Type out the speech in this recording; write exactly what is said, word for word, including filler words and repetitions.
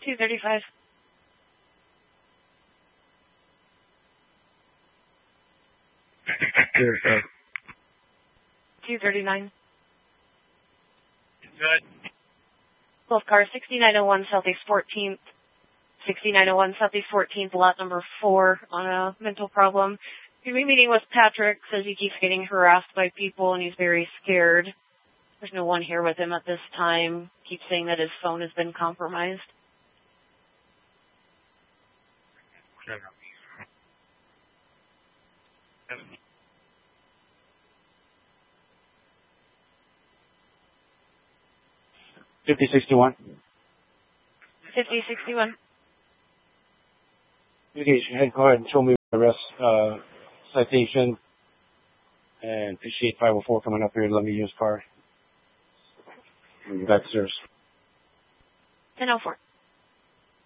two thirty-five. Zero, two thirty-nine. Good. Both cars, sixty-nine oh one Southeast fourteenth. sixty-nine oh one Southeast fourteenth, lot number four, on a mental problem. He'll be meeting with Patrick, says he keeps getting harassed by people and he's very scared. There's no one here with him at this time. Keeps saying that his phone has been compromised. fifty sixty-one. fifty sixty-one. Okay, go ahead and show me the rest, uh, citation. And appreciate five oh four coming up here to let me use car. Back to service. ten oh four.